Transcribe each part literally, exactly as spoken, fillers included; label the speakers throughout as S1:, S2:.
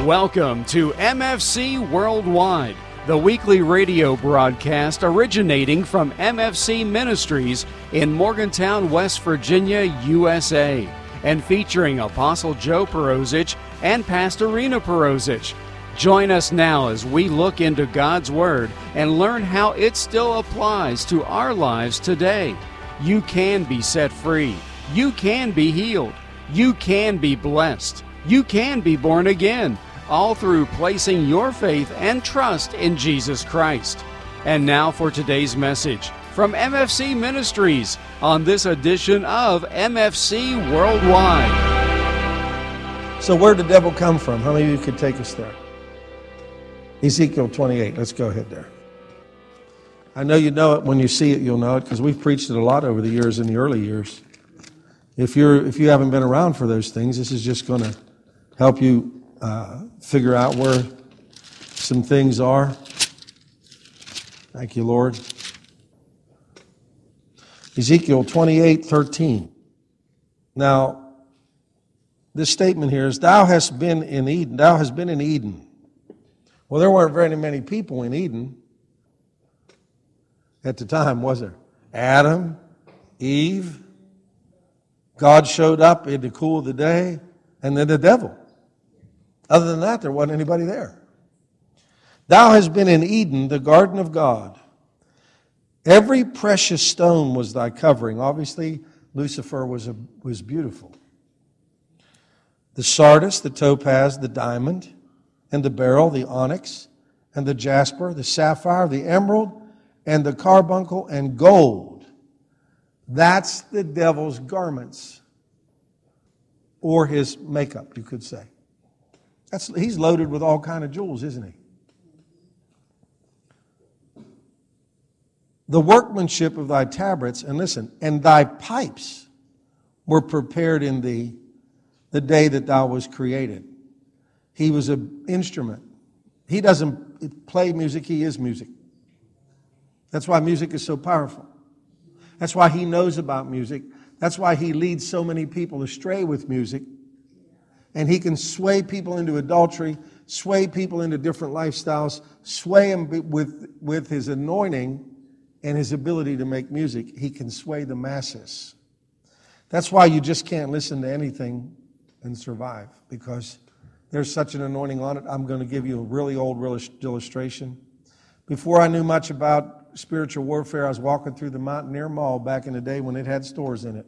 S1: Welcome to M F C Worldwide, the weekly radio broadcast originating from M F C Ministries in Morgantown, West Virginia, U S A, and featuring Apostle Joe Perosic and Pastor Rena Perosic. Join us now as we look into God's Word and learn how it still applies to our lives today. You can be set free. You can be healed. You can be blessed. You can be born again, all through placing your faith and trust in Jesus Christ. And now for today's message from M F C Ministries on this edition of M F C Worldwide.
S2: So where did the devil come from? How many of you could take us there? Ezekiel twenty-eight. Let's go ahead there. I know you know it. When you see it, you'll know it, because we've preached it a lot over the years, in the early years. If you're if you haven't been around for those things, this is just going to help you uh, figure out where some things are. Thank you, Lord. Ezekiel twenty-eight thirteen. Now, this statement here is, "Thou hast been in Eden. Thou hast been in Eden." Well, there weren't very many people in Eden at the time, was there? Adam, Eve, God showed up in the cool of the day, and then the devil. Other than that, there wasn't anybody there. "Thou hast been in Eden, the garden of God. Every precious stone was thy covering." Obviously, Lucifer was, a, was beautiful. "The sardius, the topaz, the diamond, and the beryl, the onyx, and the jasper, the sapphire, the emerald, and the carbuncle, and gold." That's the devil's garments, or his makeup, you could say. That's, he's loaded with all kind of jewels, isn't he? "The workmanship of thy tabrets," and listen, "and thy pipes were prepared in thee the day that thou was created." He was an instrument. He doesn't play music, he is music. That's why music is so powerful. That's why he knows about music. That's why he leads so many people astray with music. And he can sway people into adultery, sway people into different lifestyles, sway them with, with his anointing and his ability to make music. He can sway the masses. That's why you just can't listen to anything and survive, because there's such an anointing on it. I'm going to give you a really old illustration. Before I knew much about spiritual warfare, I was walking through the Mountaineer Mall back in the day when it had stores in it.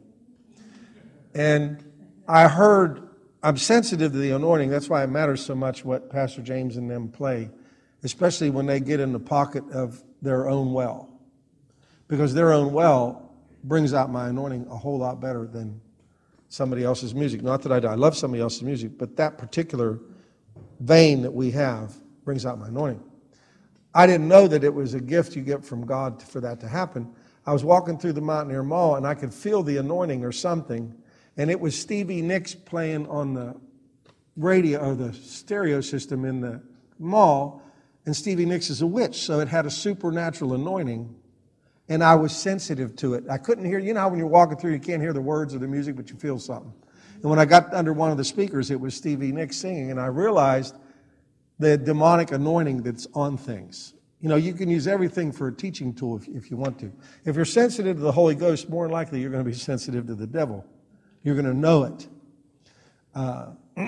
S2: And I heard, I'm sensitive to the anointing. That's why it matters so much what Pastor James and them play, especially when they get in the pocket of their own well. Because their own well brings out my anointing a whole lot better than somebody else's music. Not that I, I love somebody else's music, but that particular vein that we have brings out my anointing. I didn't know that it was a gift you get from God for that to happen. I was walking through the Mountaineer Mall, and I could feel the anointing or something, and it was Stevie Nicks playing on the radio or the stereo system in the mall, and Stevie Nicks is a witch, so it had a supernatural anointing, and I was sensitive to it. I couldn't hear, you know how when you're walking through, you can't hear the words of the music, but you feel something. And when I got under one of the speakers, it was Stevie Nicks singing, and I realized the demonic anointing that's on things. You know, you can use everything for a teaching tool if, if you want to. If you're sensitive to the Holy Ghost, more than likely you're going to be sensitive to the devil. You're going to know it. Uh,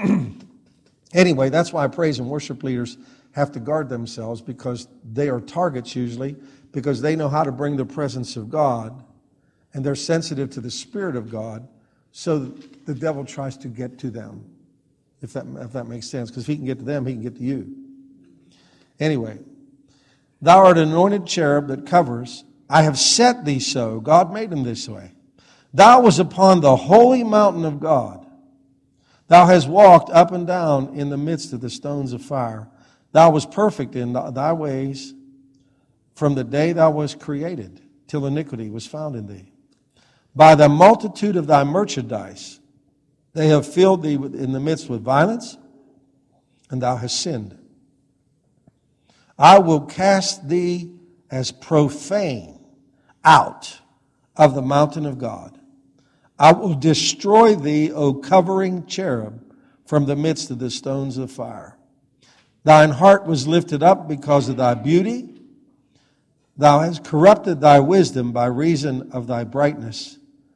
S2: anyway, that's why praise and worship leaders have to guard themselves, because they are targets usually, because they know how to bring the presence of God, and they're sensitive to the Spirit of God, so the devil tries to get to them. If that, if that makes sense, because if he can get to them, he can get to you. Anyway, "Thou art an anointed cherub that covers. I have set thee so." God made him this way. "Thou was upon the holy mountain of God. Thou hast walked up and down in the midst of the stones of fire. Thou was perfect in thy ways from the day thou wast created, till iniquity was found in thee. By the multitude of thy merchandise, they have filled thee in the midst with violence, and thou hast sinned. I will cast thee as profane out of the mountain of God. I will destroy thee, O covering cherub, from the midst of the stones of fire. Thine heart was lifted up because of thy beauty. Thou hast corrupted thy wisdom by reason of thy brightness.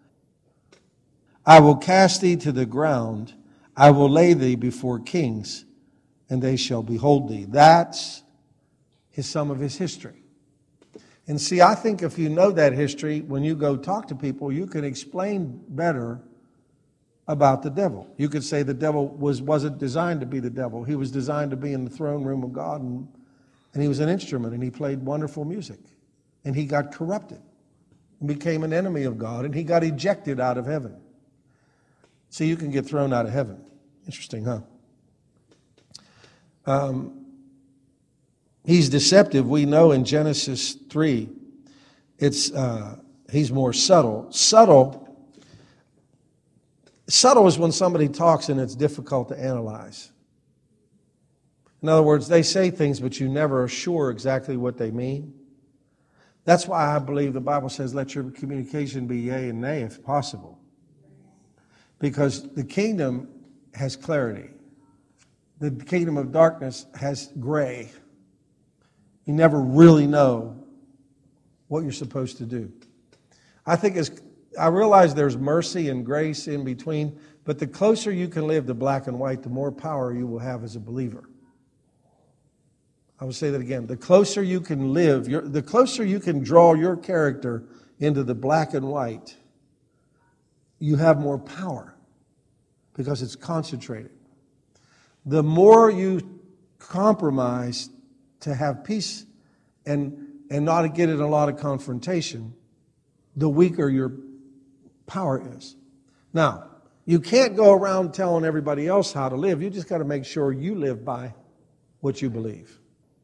S2: I will cast thee to the ground. I will lay thee before kings, and they shall behold thee. That's his, some of his history. And see, I think if you know that history, when you go talk to people, you can explain better about the devil. You could say the devil was, wasn't designed to be the devil. He was designed to be in the throne room of God, and, and he was an instrument, and he played wonderful music. And he got corrupted and became an enemy of God, and he got ejected out of heaven. So you can get thrown out of heaven. Interesting, huh? Um, he's deceptive. We know in Genesis three, it's uh, he's more subtle. Subtle. Subtle is when somebody talks and it's difficult to analyze. In other words, they say things, but you never are sure exactly what they mean. That's why I believe the Bible says, let your communication be yea and nay if possible. Because the kingdom has clarity. The kingdom of darkness has gray. You never really know what you're supposed to do. I think it's, I realize there's mercy and grace in between, but the closer you can live to black and white, the more power you will have as a believer. I will say that again. The closer you can live, your, the closer you can draw your character into the black and white, you have more power because it's concentrated. The more you compromise to have peace and, and not to get in a lot of confrontation, the weaker your power is. Now, you can't go around telling everybody else how to live. You just got to make sure you live by what you believe.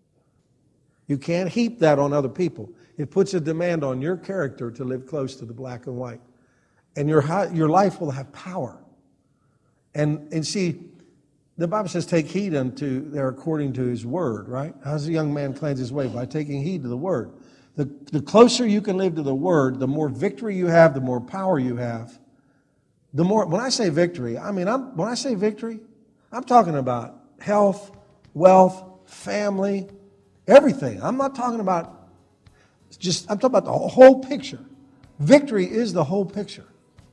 S2: You can't heap that on other people. It puts a demand on your character to live close to the black and white. And your, your life will have power. And, and see, the Bible says, take heed unto there according to his word, right? How does a young man cleanse his way? By taking heed to the word. The, the closer you can live to the word, the more victory you have, the more power you have. The more, when I say victory, I mean, I'm, when I say victory, I'm talking about health, wealth, family, everything. I'm not talking about just, I'm talking about the whole picture. Victory is the whole picture.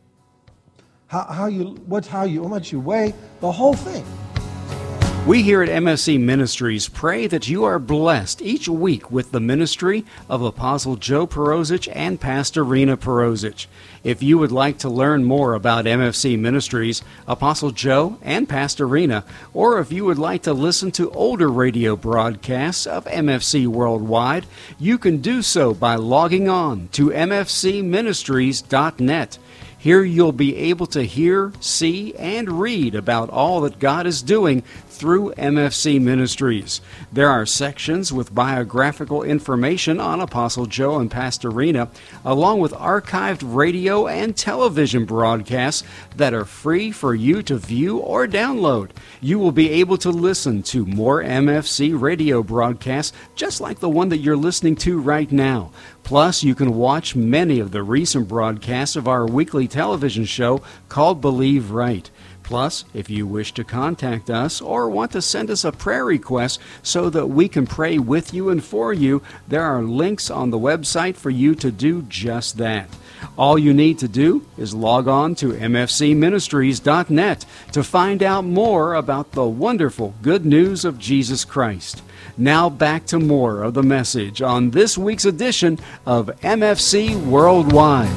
S2: How, how you, what's how you, how much you weigh, the whole thing.
S1: We here at M F C Ministries pray that you are blessed each week with the ministry of Apostle Joe Perosic and Pastor Rena Perosic. If you would like to learn more about M F C Ministries, Apostle Joe and Pastor Rena, or if you would like to listen to older radio broadcasts of M F C Worldwide, you can do so by logging on to m f c ministries dot net. Here you'll be able to hear, see, and read about all that God is doing through M F C Ministries. There are sections with biographical information on Apostle Joe and Pastor Rena, along with archived radio and television broadcasts that are free for you to view or download. You will be able to listen to more M F C radio broadcasts just like the one that you're listening to right now. Plus, you can watch many of the recent broadcasts of our weekly television show called Believe Right. Plus, if you wish to contact us or want to send us a prayer request so that we can pray with you and for you, there are links on the website for you to do just that. All you need to do is log on to m f c ministries dot net to find out more about the wonderful good news of Jesus Christ. Now back to more of the message on this week's edition of M F C Worldwide.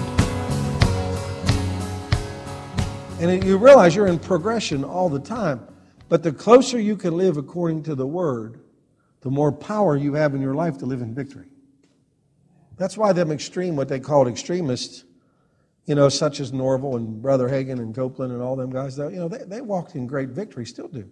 S2: And you realize you're in progression all the time. But the closer you can live according to the Word, the more power you have in your life to live in victory. That's why them extreme, what they called extremists, you know, such as Norval and Brother Hagin and Copeland and all them guys, you know, they, they walked in great victory, still do.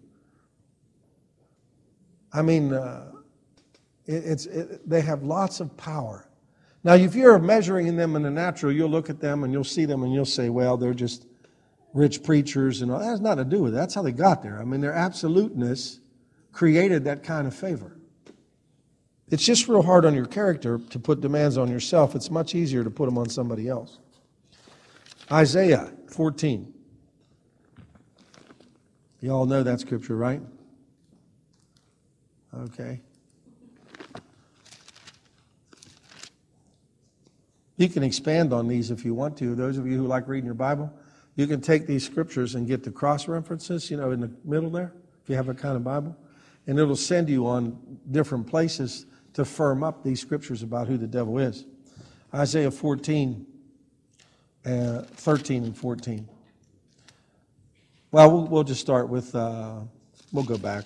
S2: I mean, uh, it, it's it, they have lots of power. Now, if you're measuring them in the natural, you'll look at them and you'll see them and you'll say, well, they're just rich preachers and all. That has nothing to do with it. That's how they got there. I mean, their absoluteness created that kind of favor. It's just real hard on your character to put demands on yourself. It's much easier to put them on somebody else. Isaiah fourteen. You all know that scripture, right? Okay? You can expand on these if you want to. Those of you who like reading your Bible, you can take these scriptures and get the cross references, you know, in the middle there, if you have a kind of Bible, and it'll send you on different places to firm up these scriptures about who the devil is. Isaiah fourteen, uh, thirteen and fourteen. Well, we'll, we'll just start with, uh, we'll go back.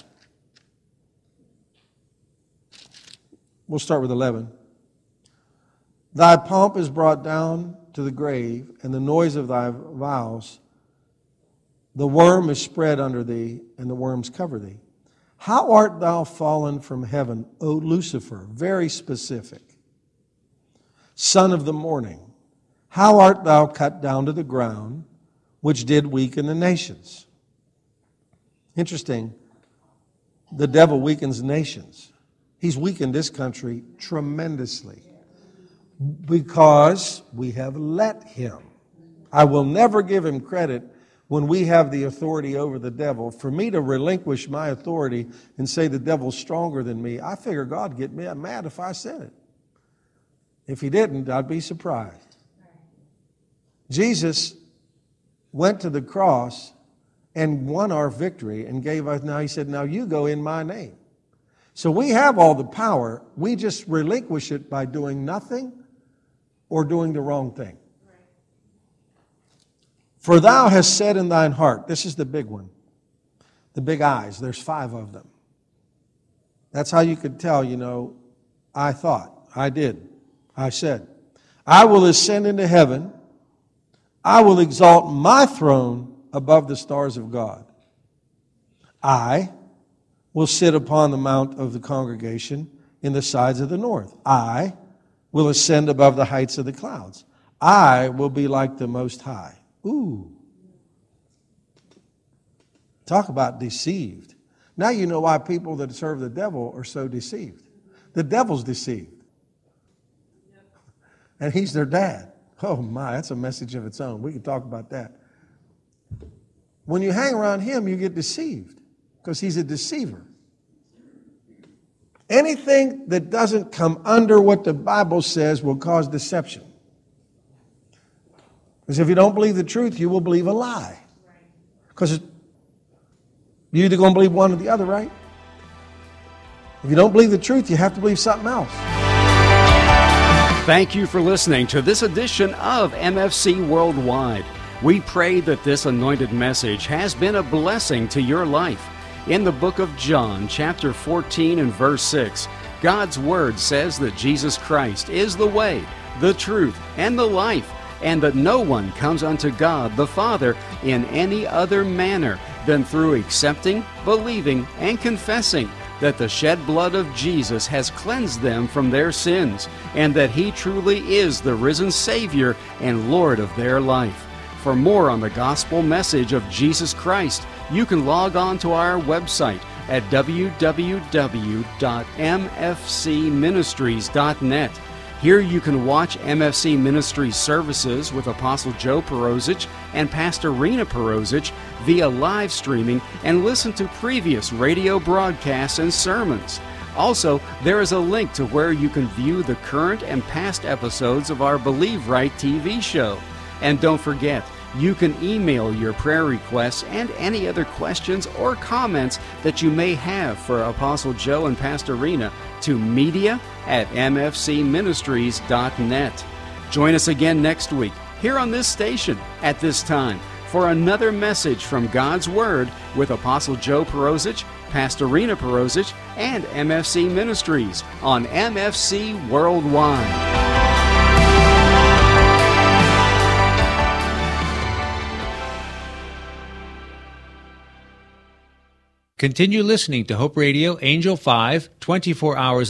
S2: We'll start with eleven. Thy pomp is brought down to the grave, and the noise of thy vows. The worm is spread under thee, and the worms cover thee. How art thou fallen from heaven, O Lucifer? Very specific. Son of the morning, how art thou cut down to the ground, which did weaken the nations? Interesting. The devil weakens nations. He's weakened this country tremendously. Because we have let him. I will never give him credit when we have the authority over the devil. For me to relinquish my authority and say the devil's stronger than me, I figure God would get me mad if I said it. If he didn't, I'd be surprised. Jesus went to the cross and won our victory and gave us, now he said, now you go in my name. So we have all the power. We just relinquish it by doing nothing or doing the wrong thing. For thou hast said in thine heart, this is the big one, the big eyes, there's five of them. That's how you could tell, you know, I thought, I did, I said, I will ascend into heaven, I will exalt my throne above the stars of God. I will sit upon the mount of the congregation in the sides of the north. I will ascend above the heights of the clouds. I will be like the Most High. Ooh. Talk about deceived. Now you know why people that serve the devil are so deceived. The devil's deceived. And he's their dad. Oh my, that's a message of its own. We can talk about that. When you hang around him, you get deceived because he's a deceiver. Anything that doesn't come under what the Bible says will cause deception. Because if you don't believe the truth, you will believe a lie. Because you're either going to believe one or the other, right? If you don't believe the truth, you have to believe something else.
S1: Thank you for listening to this edition of M F C Worldwide. We pray that this anointed message has been a blessing to your life. In the book of John, chapter fourteen and verse six, God's Word says that Jesus Christ is the way, the truth, and the life, and that no one comes unto God the Father in any other manner than through accepting, believing, and confessing that the shed blood of Jesus has cleansed them from their sins, and that He truly is the risen Savior and Lord of their life. For more on the gospel message of Jesus Christ, you can log on to our website at w w w dot m f c ministries dot net. Here you can watch M F C Ministries services with Apostle Joe Perosic and Pastor Rena Perosic via live streaming and listen to previous radio broadcasts and sermons. Also, there is a link to where you can view the current and past episodes of our Believe Right T V show. And don't forget, you can email your prayer requests and any other questions or comments that you may have for Apostle Joe and Pastor Rena to media at m f c ministries dot net. Join us again next week here on this station at this time for another message from God's Word with Apostle Joe Perosic, Pastor Rena Perosic, and M F C Ministries on M F C Worldwide.
S3: Continue listening to Hope Radio, Angel five, twenty-four hours